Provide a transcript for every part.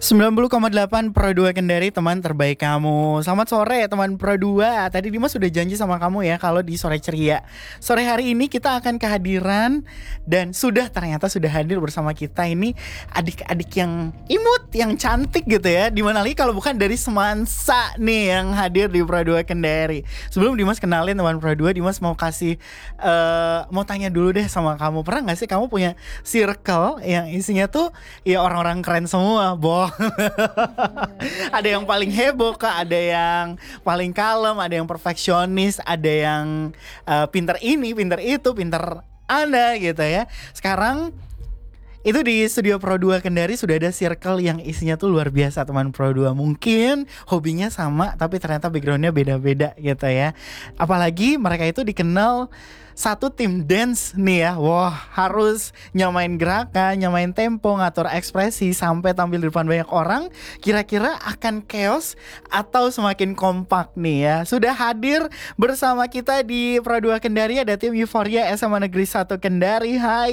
90,8 Pro 2 Kendari, teman terbaik kamu. Selamat sore teman Pro 2. Tadi Dimas sudah janji sama kamu ya kalau di Sore Ceria. Sore hari ini kita akan kehadiran dan ternyata sudah hadir bersama kita ini adik-adik yang imut, yang cantik gitu ya. Dimana lagi kalau bukan dari Semansa nih yang hadir di Pro 2 Kendari. Sebelum Dimas kenalin teman Pro 2, Dimas mau mau tanya dulu deh sama kamu. Pernah gak sih kamu punya circle yang isinya tuh ya orang-orang keren semua, ada yang paling heboh kak, ada yang paling kalem, ada yang perfeksionis, ada yang pinter ini, pinter itu, pinter gitu ya. Sekarang itu di studio Pro 2 Kendari sudah ada circle yang isinya tuh luar biasa teman Pro 2. Mungkin hobinya sama tapi ternyata backgroundnya beda-beda gitu ya. Apalagi mereka itu dikenal satu tim dance nih ya. Wah, harus nyamain gerakan, nyamain tempo, ngatur ekspresi sampai tampil di depan banyak orang. Kira-kira akan chaos atau semakin kompak nih ya. Sudah hadir bersama kita di Pro 2 Kendari ada tim Euforia SMA Negeri 1 Kendari. Hai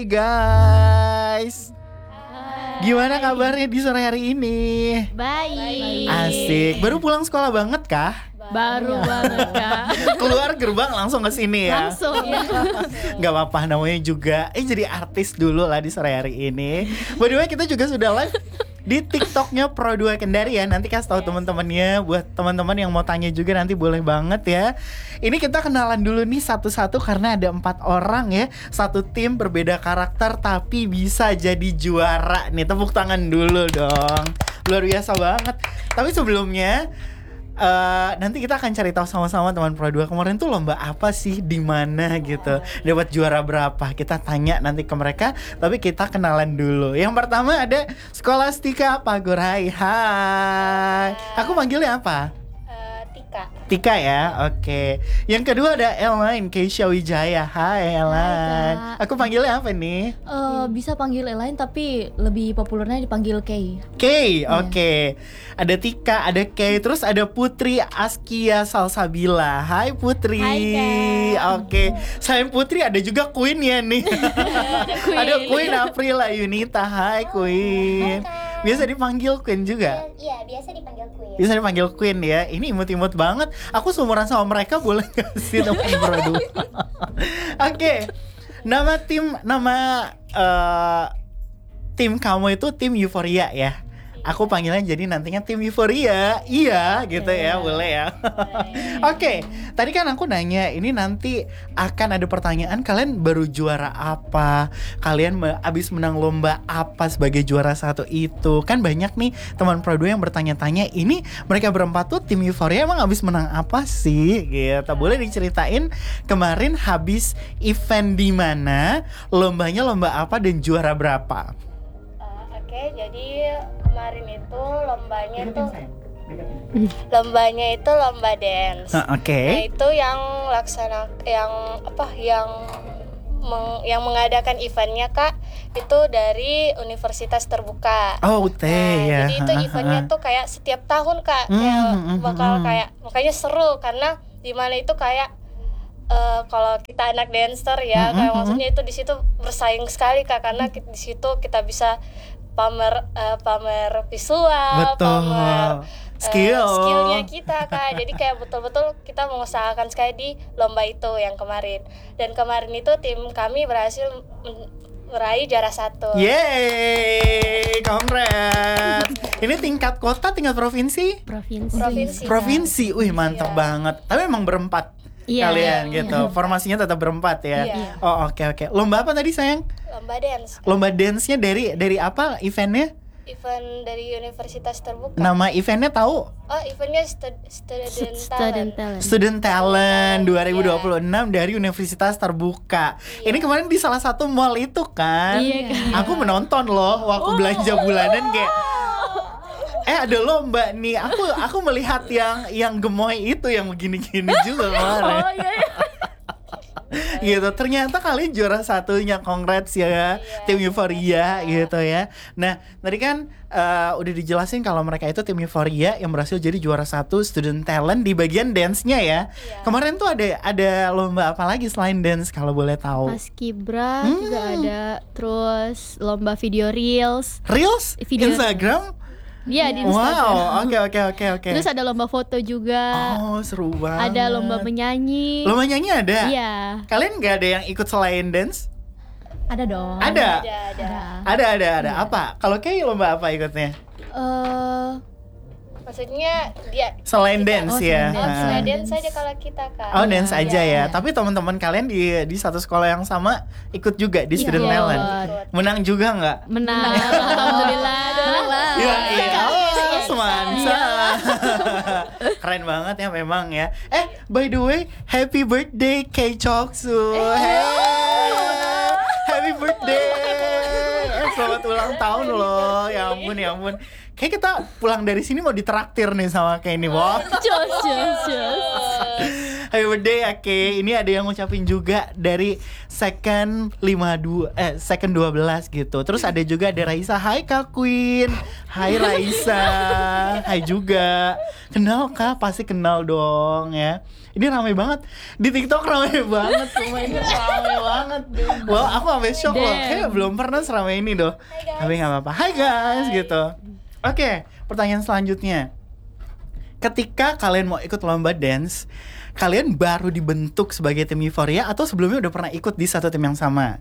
guys. Gimana kabarnya di sore hari ini? Baik. Asik. Baru pulang sekolah banget kah? Baru banget Kak. Keluar gerbang langsung ke sini ya. Langsung. Gak apa-apa, namanya juga jadi artis dulu lah di sore hari ini. By the way, kita juga sudah live di TikToknya Pro 2 Kendari ya. Nanti kasih tahu teman-temannya. Buat teman-teman yang mau tanya juga nanti boleh banget ya. Ini kita kenalan dulu nih satu-satu karena ada 4 orang ya. Satu tim berbeda karakter tapi bisa jadi juara nih. Tepuk tangan dulu dong. Luar biasa banget. Tapi sebelumnya nanti kita akan cari tahu sama-sama teman Pro 2 kemarin tuh lomba apa sih, di mana gitu, dapat juara berapa. Kita tanya nanti ke mereka, tapi kita kenalan dulu. Yang pertama ada Skolastika Pagorai. Hai. Aku manggilnya apa? Tika ya, oke. Yang kedua ada Elaine Keisha Wijaya. Hai Elaine. Aku panggilnya apa nih? Bisa panggil Elaine tapi lebih populernya dipanggil Kay. Kay, oke. Ada Tika, ada Kay, terus ada Putri Askia Salsabila. Hai Putri. Hai, Kak. Oke. Selain Putri ada juga Queen ya nih. Ada Queen Aprila Yunita. Hai Queen. Biasa dipanggil Queen juga? Iya, biasa dipanggil Queen. Bisa dipanggil Queen ya. Ini imut-imut banget. Aku seumuran sama mereka, boleh gak sih teman produk? Oke. Nama tim kamu itu tim Euforia ya. Aku panggilnya jadi nantinya tim Euforia. Iya gitu ya, boleh ya. Oke, tadi kan aku nanya, ini nanti akan ada pertanyaan, kalian baru juara apa? Kalian abis menang lomba apa sebagai juara satu itu? Kan banyak nih teman Pro 2 yang bertanya-tanya, ini mereka berempat tuh tim Euforia emang abis menang apa sih? Gitu. Boleh diceritain kemarin habis event di mana? Lombanya lomba apa dan juara berapa? Oke, jadi kemarin itu lombanya itu lomba dance. Oke. Nah, itu yang mengadakan eventnya Kak, itu dari Universitas Terbuka. Oh, ya. Jadi itu eventnya tuh kayak setiap tahun Kak, makanya seru karena di mana itu kayak kalau kita anak dancer ya, kayak maksudnya itu di situ bersaing sekali Kak, karena di situ kita bisa pamer visual, pamer skillnya kita Kak. Jadi kayak betul-betul kita mengusahakan sekali di lomba itu yang kemarin. Dan kemarin itu tim kami berhasil meraih juara 1. Yeay, congrats. Ini tingkat kota, tingkat provinsi? Provinsi. Wih, mantap banget. Tapi emang berempat kalian gitu. Formasinya tetap berempat ya. Oh, oke. Lomba apa tadi sayang? Lomba dance. Lomba dance-nya dari apa eventnya? Event dari Universitas Terbuka. Nama eventnya tahu? Oh, eventnya Student Talent 2026 dari Universitas Terbuka. Ini kemarin di salah satu mall itu kan? Aku menonton loh waktu belanja bulanan kayak ada lomba nih. Aku melihat yang gemoy itu yang begini-gini juga kemarin. Gitu. Ternyata kalian juara satunya. Congrats ya, tim Euforia gitu ya. Nah, tadi kan udah dijelasin kalau mereka itu tim Euforia yang berhasil jadi juara satu student talent di bagian dance-nya ya. Kemarin tuh ada lomba apa lagi selain dance kalau boleh tahu? Paskibra juga ada, terus lomba video reels. Instagram? Iya di Instagram. Wow, oke. Terus ada lomba foto juga. Oh, seru banget. Ada lomba menyanyi. Lomba nyanyi ada? Iya. Kalian nggak ada yang ikut selain dance? Ada dong. Ada. Ada. Apa? Kalau kayak lomba apa ikutnya? Maksudnya dia Selain dance ya. selain dance. nggak dance saja kalau kita Kak. Oh, dance aja ya. Iya. Tapi teman-teman kalian di satu sekolah yang sama ikut juga di Iya. Student Talent. Ikut. Menang juga nggak? Menang. Alhamdulillah. Iya, iya. Oh, Iya. semansa. Keren banget ya memang ya. By the way, happy birthday Kay Choksu. Hey. Happy birthday. Selamat ulang tahun loh. Ya ampun. Kayak kita pulang dari sini mau ditraktir nih sama Kay ini. Wow. Cus. Happy birthday ya Kay. Ini ada yang ngucapin juga dari second 12 gitu. Terus ada juga ada Raisa. Hai Kak Queen. Hai Raisa. Hai juga. Kenal Kak? Pasti kenal dong ya. Ini ramai banget. Di TikTok ramai banget. Semua ini ramai banget. Wow, aku sampai shock loh. Kayak belum pernah seramai ini doh. Tapi gak apa-apa. Hai guys gitu. Oke, pertanyaan selanjutnya. Ketika kalian mau ikut lomba dance, kalian baru dibentuk sebagai tim Euphoria atau sebelumnya udah pernah ikut di satu tim yang sama?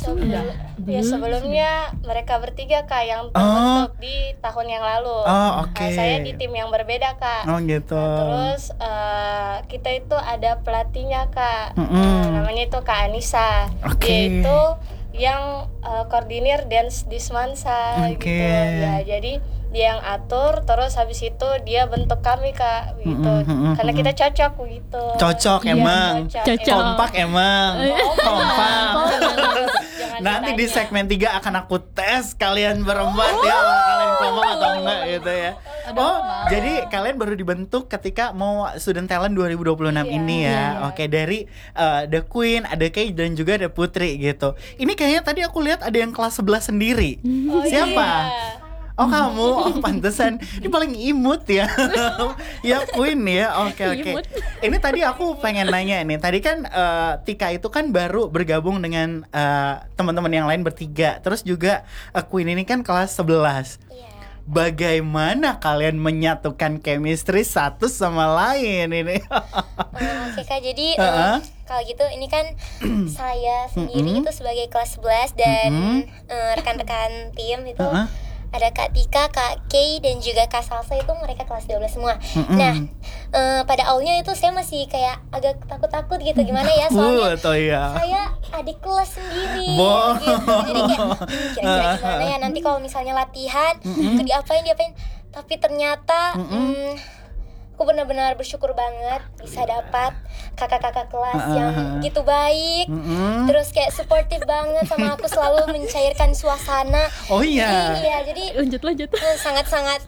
Sebelumnya mereka bertiga Kak yang terbentuk di tahun yang lalu. Oh, oke. Nah, saya di tim yang berbeda Kak. Oh gitu. Nah, terus kita itu ada pelatihnya Kak. Namanya itu Kak Anissa. Oke. Dia itu yang koordinir dance di Semansa gitu. Ya, jadi dia yang atur, terus habis itu dia bentuk kami Kak gitu. Karena kita cocok gitu. Cocok Iya, emang. Cocok. Kompak emang. Kompak. Jangan Nanti di ditanya. segmen 3 akan aku tes kalian berempat ya, apakah kalian kompak atau enggak gitu ya. Oh, jadi kalian baru dibentuk ketika mau Student Talent 2026 ini ya. Oke, dari The Queen, ada Kay dan juga ada Putri gitu. Ini kayaknya tadi aku lihat ada yang kelas 11 sendiri. Oh, Siapa? iya. Oh kamu, oh pantesan. Ini paling imut ya. Ya Queen ya, oke. Imut. Ini tadi aku pengen nanya nih. Tadi kan Tika itu kan baru bergabung dengan teman-teman yang lain bertiga. Terus juga Queen ini kan kelas 11. Iya. Bagaimana kalian menyatukan chemistry satu sama lain ini? Oke Kak, jadi Uh-uh. kalau gitu ini kan saya sendiri itu sebagai kelas 11 dan rekan-rekan tim itu ada Kak Tika, Kak Kay, dan juga Kak Salsa itu mereka kelas 12 semua. Nah, pada awalnya itu saya masih kayak agak takut-takut gitu, gimana ya, soalnya Oh iya. saya adik kelas sendiri Boh. gitu. Jadi kayak kira-kira gimana ya nanti kalau misalnya latihan itu diapain. Tapi ternyata aku benar-benar bersyukur banget bisa dapat kakak-kakak kelas yang gitu baik. Terus kayak suportif banget sama aku, selalu mencairkan suasana. Oh iya. Iya, jadi Lanjut. sangat-sangat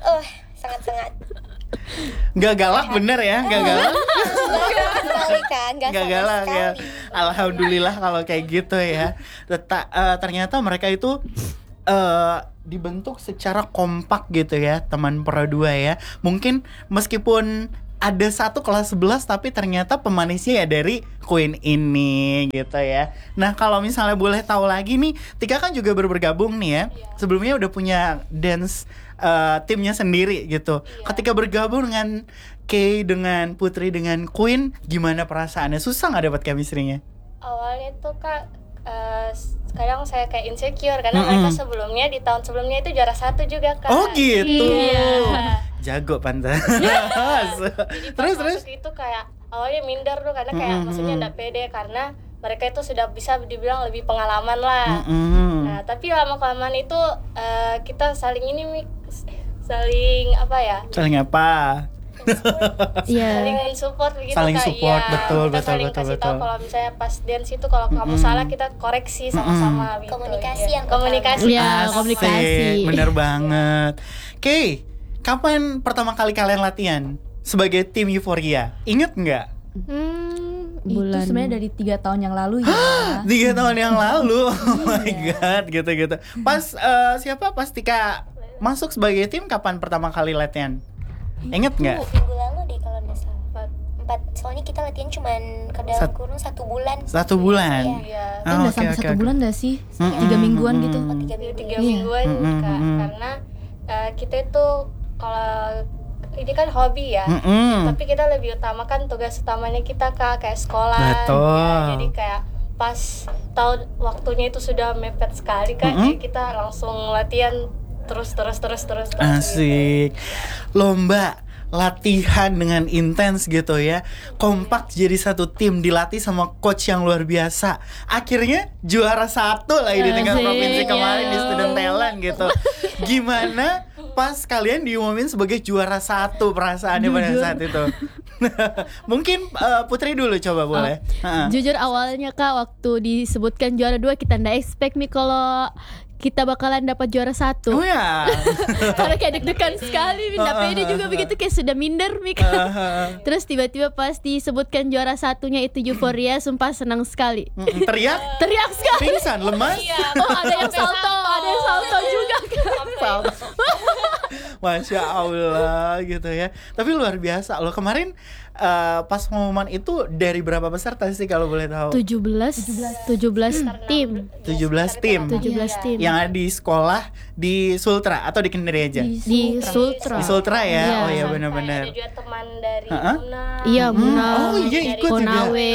Gak galak bener ya, gak galak. sekali kan, Gak galak ya. Alhamdulillah kalau kayak gitu ya. Ternyata mereka itu dibentuk secara kompak gitu ya, teman Pro 2 ya. Mungkin meskipun ada satu kelas 11 tapi ternyata pemanisnya ya dari Queen ini gitu ya. Nah kalau misalnya boleh tahu lagi nih, Tika kan juga baru bergabung nih ya. Sebelumnya udah punya dance timnya sendiri gitu. Ketika bergabung dengan Kay, dengan Putri, dengan Queen, gimana perasaannya? Susah nggak dapat chemistry-nya? Awalnya tuh Kak kadang saya kayak insecure karena mereka sebelumnya di tahun sebelumnya itu juara 1 juga Kak. Oh gitu. Iya. Jago pantas. Jadi pas terus. masuk itu kayak awalnya minder tuh karena kayak maksudnya nggak pede karena mereka itu sudah bisa dibilang lebih pengalaman lah. Nah tapi lama-kelamaan itu kita saling saling apa ya? Saling apa? Saling support begitu Saling Kak. support, Iya, betul, kita saling kasih tahu kalau misalnya pas dance itu kalau kamu salah kita koreksi sama-sama gitu. Komunikasi Iya. yang utama. komunikasi. Iya, komunikasi. Bener banget. Kay, kapan pertama kali kalian latihan sebagai tim Euphoria? Ingat nggak? Itu sebenarnya dari 3 tahun yang lalu ya. 3 tahun yang lalu. Oh my god, gitu. Pas Pas Tika masuk sebagai tim kapan pertama kali latihan? Ingat nggak? Minggu lalu deh kalau nggak salah. 4, soalnya kita latihan cuman ke dalam kurun 1 bulan. 1 bulan. Iya. Nggak sampai 1 bulan nggak sih? 3 mingguan gitu. 3 mingguan Kak. Karena kita itu kalau ini kan hobi ya, tapi kita lebih utamakan tugas utamanya kita Kak, kayak sekolah. Betul. Ya, jadi kayak pas tahun waktunya itu sudah mepet sekali Kak, jadi kita langsung latihan terus Asik. Lomba latihan dengan intens gitu ya, kompak jadi satu tim, dilatih sama coach yang luar biasa, akhirnya juara 1 lagi di tingkat Asik, provinsi kemarin di ya. student talent gitu. Gimana pas kalian diumumin sebagai juara 1 perasaannya pada saat itu? Mungkin Putri dulu coba boleh. Jujur awalnya Kak, waktu disebutkan juara 2 kita ndak expect nih kalau kita bakalan dapat juara 1. Oh ya. Karena kayak deg-degan sekali, minta pede juga begitu, kayak sudah minder Mik. Terus tiba-tiba pas disebutkan juara 1-nya itu euforia, sumpah senang sekali. Teriak sekali. pingsan, lemas. Oh, ada yang salto juga kan. Masya Allah gitu ya. Tapi luar biasa loh. Kemarin pas pengumuman itu dari berapa peserta sih kalau boleh tahu? 17 tim. 17 tim. 17 tim. Yang ada di sekolah di Sultra atau di Kendari aja? Di Sultra. Di Sultra ya. Iya. Oh iya Ada benar-benar. juga teman dari Muna. Iya, Muna. Oh iya ikut juga. Konawe.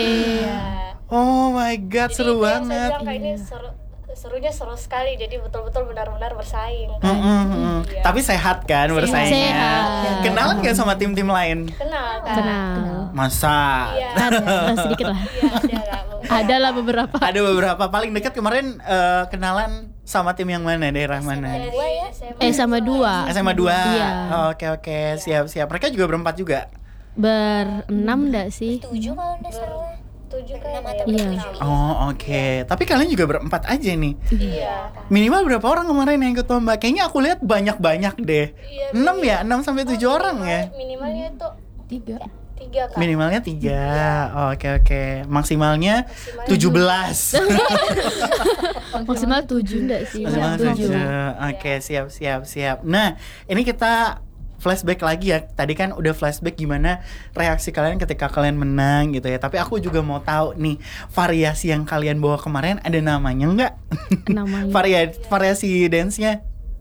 Oh my god, Jadi seru itu yang saya banget. bilang kayak ini serunya seru sekali, jadi betul-betul benar-benar bersaing kan. Iya. Tapi sehat kan bersaingnya? Sehat. Kenalan gak sama tim-tim lain? Kenal kan? Kenal. Masa? Iya. Ada sedikit lah. Iya, ada Kak. Ada lah beberapa. Ada beberapa. Paling dekat kemarin kenalan sama tim yang mana? Daerah mana? Dari SMA. Sama 2. SMA 2. Iya. Oke, siap-siap. Mereka juga berempat juga? Berenam enggak sih? 7 kalau nggak salah. 7 kan 6 atau Iya. 7. Oh oke. Tapi kalian juga berempat aja nih. Iya. Minimal berapa orang kemarin yang ikut lomba? Kayaknya aku lihat banyak-banyak deh. Iya, 6 ya? 6 sampai 7 orang ya? Minimalnya itu 3. 3 Kak. Minimalnya 3. Oke. Maksimalnya 17. Maksimal 7 enggak sih? Maksimal 7. 7. Oke, siap. Nah, ini kita flashback lagi ya. Tadi kan udah flashback gimana reaksi kalian ketika kalian menang gitu ya. Tapi aku juga mau tahu nih, variasi yang kalian bawa kemarin ada namanya nggak? Namanya. Variasi dance-nya?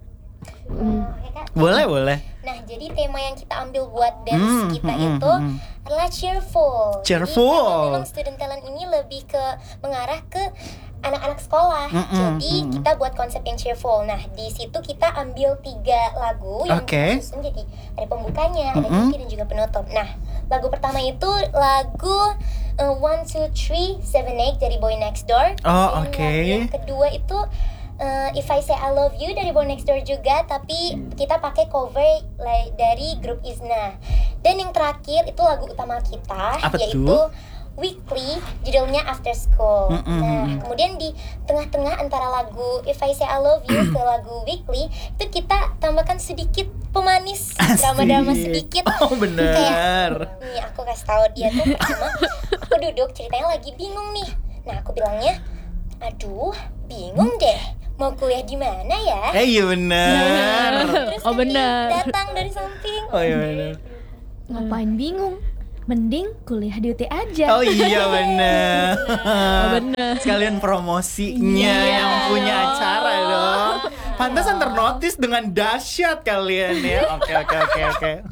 Oke, Kak. Boleh. Nah, jadi tema yang kita ambil buat dance kita itu adalah cheerful. Cheerful. Jadi karena memang student talent ini lebih ke mengarah ke anak-anak sekolah. Jadi kita buat konsep yang cheerful. Nah, di situ kita ambil 3 lagu yang Oke. disusun, jadi ada pembukanya, ada inti dan juga penutup. Nah, lagu pertama itu lagu 1, 2, 3, 7, 8 dari Boy Next Door. Oh, Dan oke. lagu yang kedua itu If I Say I Love You dari Boy Next Door juga, tapi kita pakai cover dari grup Izna. Dan yang terakhir itu lagu utama kita, Apa yaitu tuh? Weekly, judulnya After School. Nah, kemudian di tengah-tengah antara lagu If I Say I Love You ke lagu Weekly, itu kita tambahkan sedikit pemanis, drama-drama sedikit. Oh bener. Kayak, nih aku kasih tahu dia tuh pertama, aku duduk ceritanya lagi bingung nih. Nah, aku bilangnya, aduh, bingung deh, mau kuliah di mana ya? Iya bener. Terus Oh, Sandy bener. datang dari samping. Oh iya bener. Ngapain bingung? Mending kuliah di UT aja. Oh iya bener. bener. Sekalian promosinya yang punya acara dong. Pantesan ternotis dengan dahsyat kalian ya. Oke.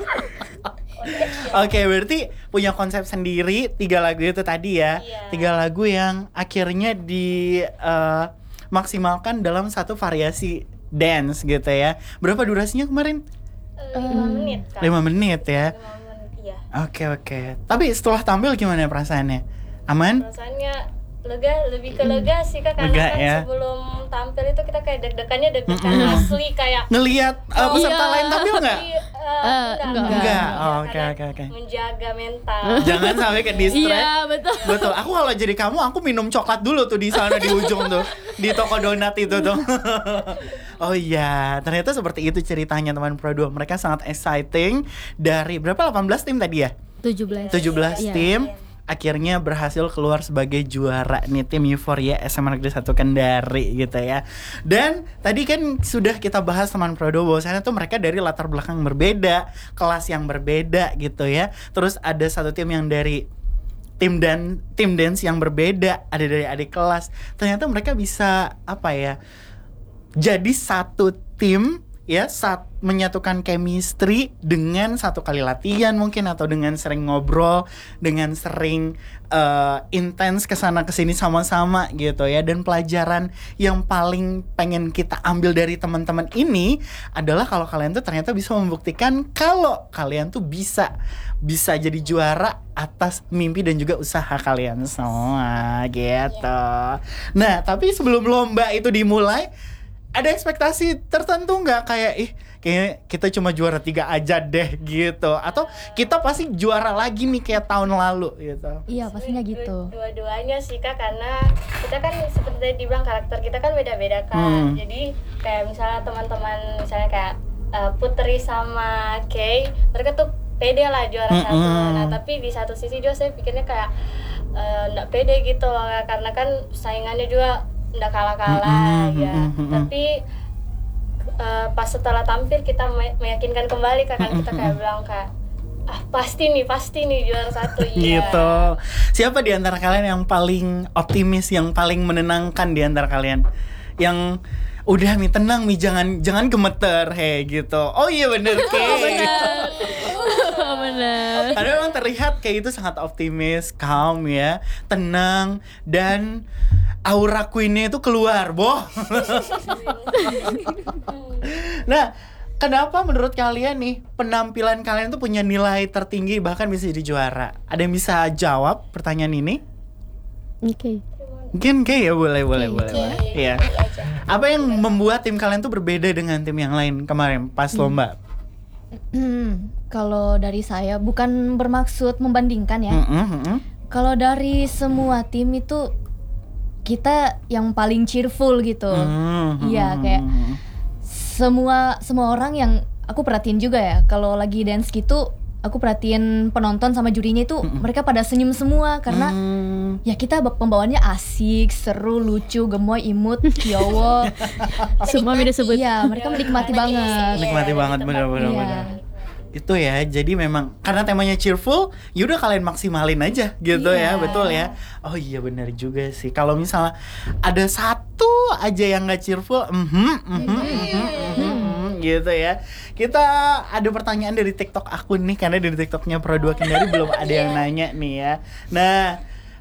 Oke, berarti punya konsep sendiri 3 lagu itu tadi ya. Iya. 3 lagu yang akhirnya di maksimalkan dalam satu variasi dance gitu ya. Berapa durasinya kemarin? 5 menit Kak. 5 menit ya. 5 menit, iya. Oke. Tapi setelah tampil gimana perasaannya? Aman? Rasanya lebih ke lega sih Kak, karena Lega, kan ya. sebelum tampil itu kita kayak deg-degan asli kayak Ngelihat peserta iya. lain tampil nggak? Enggak. Oh, Karena oke. menjaga mental. Jangan sampai ke distract. Iya, betul. Betul. Aku kalau jadi kamu, aku minum coklat dulu tuh di sana di ujung tuh, di toko donat itu tuh. Oh iya, ternyata seperti itu ceritanya teman Pro 2. Mereka sangat exciting. Dari berapa? 18 tim tadi ya? 17. 17 Iya. tim. Akhirnya berhasil keluar sebagai juara nih tim Euphoria SMA Negeri 1 Kendari gitu ya. Dan tadi kan sudah kita bahas teman Prodo bahwasanya tuh mereka dari latar belakang berbeda, kelas yang berbeda gitu ya. Terus ada satu tim yang dari tim dance yang berbeda, ada dari adik kelas. Ternyata mereka bisa jadi satu tim ya saat menyatukan chemistry dengan satu kali latihan mungkin, atau dengan sering ngobrol, dengan sering intens kesana kesini sama-sama gitu ya. Dan pelajaran yang paling pengen kita ambil dari teman-teman ini adalah kalau kalian tuh ternyata bisa membuktikan kalau kalian tuh bisa jadi juara atas mimpi dan juga usaha kalian semua gitu. Nah, tapi sebelum lomba itu dimulai, ada ekspektasi tertentu nggak, kayak kayaknya kita cuma juara 3 aja deh gitu, atau kita pasti juara lagi nih kayak tahun lalu gitu? Iya, pastinya gitu. Dua-duanya sih Kak, karena kita kan seperti tadi dibilang karakter kita kan beda-beda Kak. Jadi kayak misalnya teman-teman misalnya kayak Putri sama Kay, mereka tuh pede lah juara satu. Nah tapi di satu sisi juga saya pikirnya kayak nggak pede gitu loh, karena kan saingannya juga nggak kalah-kalah ya. Tapi pas setelah tampil kita meyakinkan kembali kan kita kayak bilang kayak pasti nih juara satu ya. Gitu. Siapa di antara kalian yang paling optimis, yang paling menenangkan di antara kalian? Yang udah tenang jangan gemeter gitu. Oh iya bener Kay. Benar. Karena memang terlihat kayak itu sangat optimis, calm ya, tenang, dan aura queen-nya itu keluar, boh. Nah, kenapa menurut kalian nih penampilan kalian tuh punya nilai tertinggi bahkan bisa jadi juara? Ada yang bisa jawab pertanyaan ini? Oke. Mungkin kayak ya boleh. Iya. aja. Apa yang membuat tim kalian tuh berbeda dengan tim yang lain kemarin pas lomba? Kalau dari saya bukan bermaksud membandingkan ya. Kalau dari semua tim itu kita yang paling cheerful gitu. Iya, kayak semua orang yang aku perhatiin juga ya, kalau lagi dance gitu aku perhatiin penonton sama jurinya itu mereka pada senyum semua karena ya kita pembawaannya asik, seru, lucu, gemoy, imut, kiowo. Semua beda sebut. Iya, mereka menikmati banget. Nikmati banget, bener. Itu ya, jadi memang karena temanya cheerful, yaudah kalian maksimalin aja gitu ya, betul ya. Oh iya benar juga sih. Kalau misalnya ada satu aja yang nggak cheerful, gitu ya. Kita ada pertanyaan dari TikTok akun nih, karena dari TikToknya Pro2 Kendari belum ada yang nanya nih ya. Nah,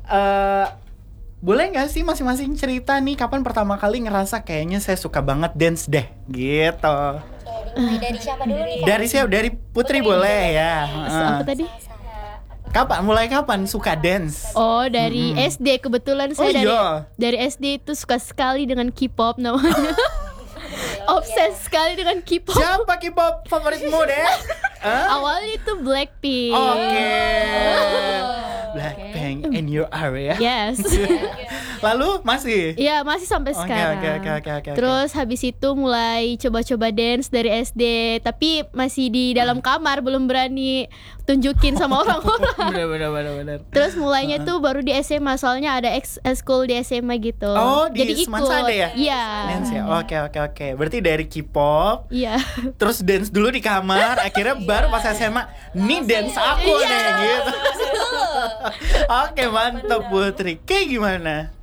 boleh nggak sih masing-masing cerita nih kapan pertama kali ngerasa kayaknya saya suka banget dance deh gitu? Mulai dari siapa dulu nih? Dari Putri boleh ya. Apa tadi? Kapan suka dance? Oh, dari SD kebetulan saya iya. dari SD itu suka sekali dengan K-pop namanya. Obses sekali dengan K-pop. Siapa K-pop favoritmu deh? Awalnya itu Blackpink. Oke. Blackpink in your area. Yes. Lalu masih? Iya, masih sampai sekarang. Oke. Terus habis itu mulai coba-coba dance dari SD, tapi masih di dalam kamar, belum berani tunjukin sama orang-orang. Bener. Terus mulainya tuh baru di SMA, soalnya ada school di SMA gitu. Oh, di jadi Semansa ada ya? Iya. Dance ya? Oke. Berarti dari K-pop, Iya. terus dance dulu di kamar, akhirnya baru pas SMA, nih dance aku deh gitu. Oke, mantap Putri. Kayak gimana?